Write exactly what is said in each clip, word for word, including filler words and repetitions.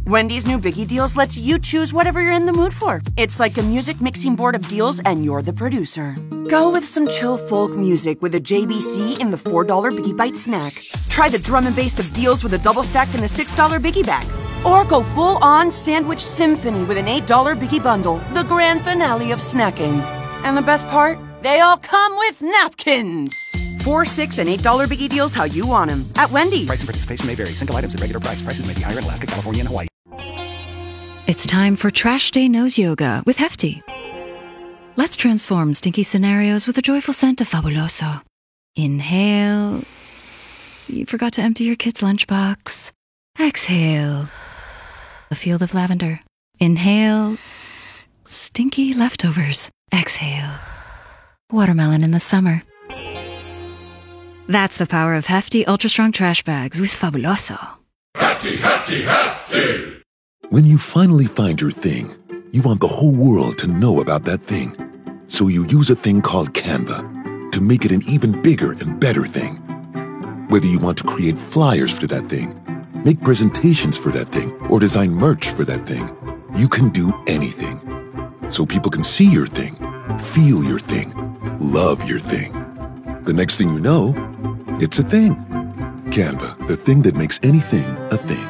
Wendy's new Biggie Deals lets you choose whatever you're in the mood for. It's like a music mixing board of deals, and you're the producer. Go with some chill folk music with a J B C in the four dollar Biggie Bite snack. Try the drum and bass of deals with a double stack in the six dollar Biggie Bag. Or go full-on sandwich symphony with an eight dollar Biggie Bundle, the grand finale of snacking. And the best part? They all come with napkins. Four, six, and eight dollar Biggie Deals how you want them at Wendy's. Price and participation may vary. Single items at regular price. Prices may be higher in Alaska, California, and Hawaii. It's time for Trash Day Nose Yoga with Hefty. Let's transform stinky scenarios with a joyful scent of Fabuloso. Inhale. You forgot to empty your kid's lunchbox. Exhale. A field of lavender. Inhale. Stinky leftovers. Exhale. Watermelon in the summer. That's the power of Hefty Ultra Strong Trash Bags with Fabuloso. Hefty, hefty, hefty! When you finally find your thing, you want the whole world to know about that thing. So you use a thing called Canva to make it an even bigger and better thing. Whether you want to create flyers for that thing, make presentations for that thing, or design merch for that thing, you can do anything. So people can see your thing, feel your thing, love your thing. The next thing you know, it's a thing. Canva, the thing that makes anything a thing.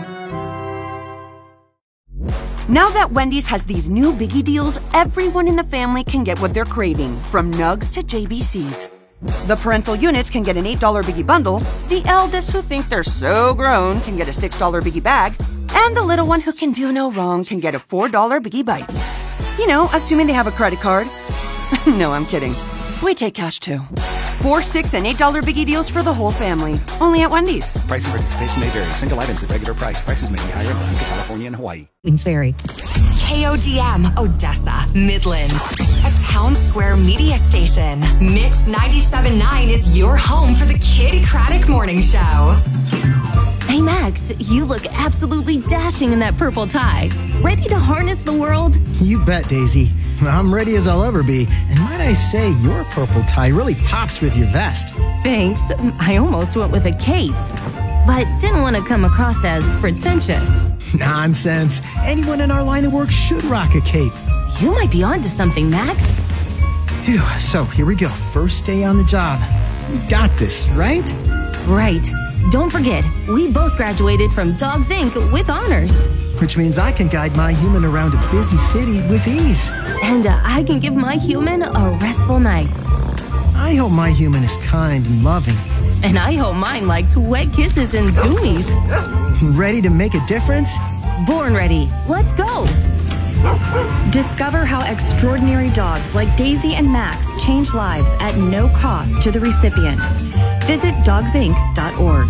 Now that Wendy's has these new Biggie Deals, everyone in the family can get what they're craving, from nugs to J B Cs. The parental units can get an eight dollar Biggie Bundle, the eldest who think they're so grown can get a six dollar Biggie Bag, and the little one who can do no wrong can get a four dollar Biggie Bites. You know, assuming they have a credit card. No, I'm kidding. We take cash too. Four, six, and eight dollar Biggie Deals for the whole family. Only at Wendy's. Price and participation may vary. Single items at regular price. Prices may be higher in Alaska, California, and Hawaii. Things vary. K O D M, Odessa, Midland. A town square media station. Mix ninety-seven point nine is your home for the Kid Craddock Morning Show. Hey, Max, you look absolutely dashing in that purple tie. Ready to harness the world? You bet, Daisy. I'm ready as I'll ever be. And might I say, your purple tie really pops with your vest. Thanks. I almost went with a cape, but didn't want to come across as pretentious. Nonsense. Anyone in our line of work should rock a cape. You might be onto something, Max. Phew, so here we go. First day on the job. We've got this, right? Right. Don't forget, we both graduated from Dogs Incorporated with honors. Which means I can guide my human around a busy city with ease. And uh, I can give my human a restful night. I hope my human is kind and loving. And I hope mine likes wet kisses and zoomies. Ready to make a difference? Born ready. Let's go. Discover how extraordinary dogs like Daisy and Max change lives at no cost to the recipients. Visit dogs inc dot org.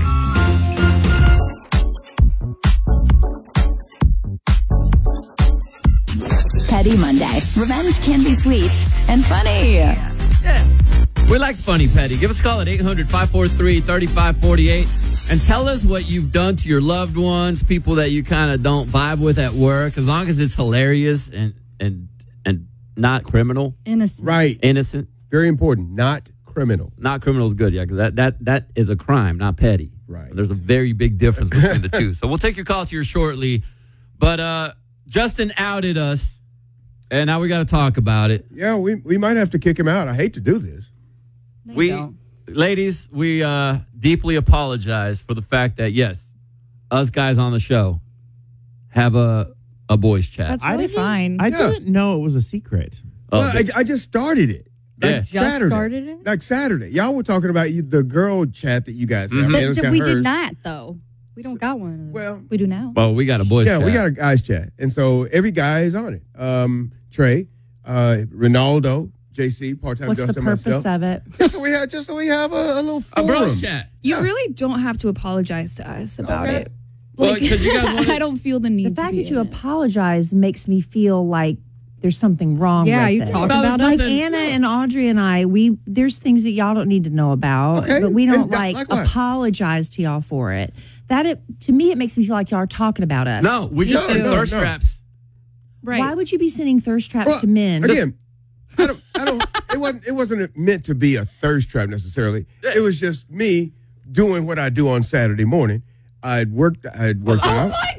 Petty Monday. Revenge can be sweet and funny. Yeah. We like funny, Petty. Give us a call at eight hundred, five four three, three five four eight and tell us what you've done to your loved ones, people that you kind of don't vibe with at work, as long as it's hilarious and and and not criminal. Innocent. Right. Innocent. Very important. Not criminal. Not criminal is good, yeah, because that, that, that is a crime, not petty. Right. There's a very big difference between the two. So we'll take your calls here shortly. But uh, Justin outed us, and now we got to talk about it. Yeah, we we might have to kick him out. I hate to do this. They we, don't. ladies, we uh, deeply apologize for the fact that, yes, us guys on the show have a, a boys chat. That's really fine. I Yeah. didn't know it was a secret. Oh, Well, I, but- I just started it. Like Yeah. Just Saturday. started it? Like Saturday. Y'all were talking about you, the girl chat that you guys have. Mhm. But Anna's th- got we hers. did not, though. We don't got one of those. Well, we do now. well, we got a boys yeah, chat. we got a guys chat. And so every guy is on it. Um, Trey, uh, Ronaldo, J C, part-time What's the Justin, purpose myself. of it? Just so we have, just so we have a, a little a forum. bros chat. You Yeah. really don't have to apologize to us about Okay. it. Well, Like, 'cause you guys wanted- I don't feel the need. The fact to be that you in it. apologize makes me feel like there's something wrong Yeah, with you it. talk No, about there's us. Like Anna and Audrey and I, we there's things that y'all don't need to know about, Okay. but we don't And that- like, like what? apologize to y'all for it. That it, to me, it makes me feel like y'all are talking about us. No, we just No, sent no, thirst no. traps. Right. Why would you be sending thirst traps Well, to men? Again, I don't, I don't, it wasn't, it wasn't meant to be a thirst trap necessarily. It was just me doing what I do on Saturday morning. I'd worked, I'd worked Oh out. my God.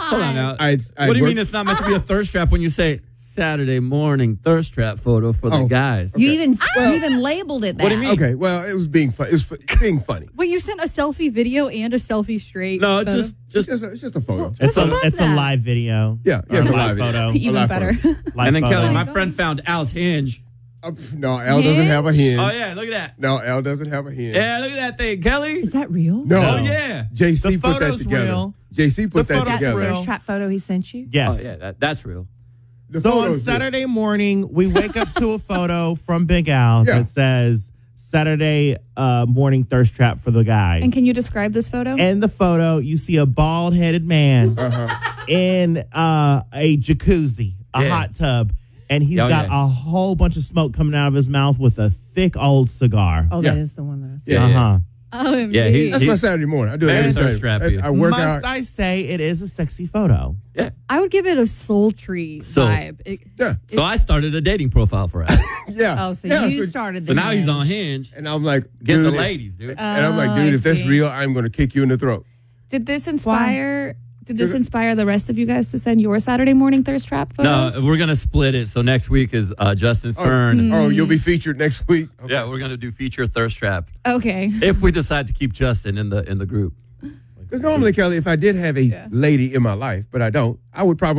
Hold on now. I, I what do you work- mean it's not meant to be a thirst trap when you say Saturday morning thirst trap photo for the Oh. guys? You even you even labeled it that. What do you mean? Okay, well, it was being fun. It was fu- being funny. Wait, you sent a selfie video and a selfie straight? No, photo? just just It's just a, it's just a photo. It's a above it's a that? live video. Yeah, yeah, it's a live photo. video. Even A live better. photo. Live and then photo. Kelly, my God. friend found Al's hinge. Uh, no, Al doesn't have a hinge. Oh yeah, look at that. No, Al doesn't have a hinge. Yeah, look at that thing, Kelly. Is that real? No. Oh yeah. J C The put that photo's together. real. J C put The that photo's together. real. First trap photo he sent you? Yes. Oh yeah, that, that's real. The So on photo's real. Saturday morning, we wake up to a photo from Big Al Yeah. that says Saturday uh, morning thirst trap for the guys. And can you describe this photo? In the photo, you see a bald headed man Uh-huh. in uh, a jacuzzi, a Yeah. hot tub, and he's Oh, got yeah. a whole bunch of smoke coming out of his mouth with a thick old cigar. Oh, Yeah. that is the one that I saw. Yeah, uh yeah. huh. O M G. Yeah, he- That's my Saturday morning. I do it Very every thirst Saturday. trap, I, I work Must out. I say it is a sexy photo? Yeah. I would give it a sultry So- vibe. It, Yeah, So I started a dating profile for Al. yeah. Oh, so yeah, you so- started the So now he's hinge. on hinge. And I'm like, Get dude, the ladies, dude. And I'm like, Oh, dude, I if that's see. real, I'm going to kick you in the throat. Did this inspire? Did this inspire the rest of you guys to send your Saturday morning thirst trap No, photos? we're gonna split it. So next week is uh, Justin's Oh, turn. Oh, you'll be featured next week. Okay. Yeah, we're gonna do feature thirst trap Okay. if we decide to keep Justin in the in the group. Because normally, Kelly, if I did have a lady in my life, but I don't, I would probably